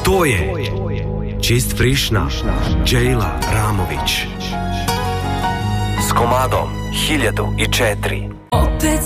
To je Čist frišna Džejla Ramović s komadom 1004. Opet